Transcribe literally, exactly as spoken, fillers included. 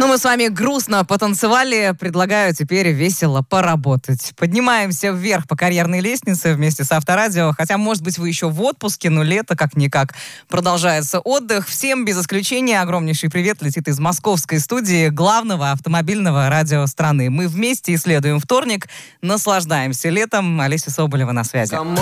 Ну, мы с вами грустно потанцевали, предлагаю теперь весело поработать. Поднимаемся вверх по карьерной лестнице вместе с Авторадио, хотя, может быть, вы еще в отпуске, но лето как-никак продолжается отдых. Всем без исключения огромнейший привет летит из московской студии главного автомобильного радио страны. Мы вместе исследуем вторник, наслаждаемся летом. Олеся Соболева на связи.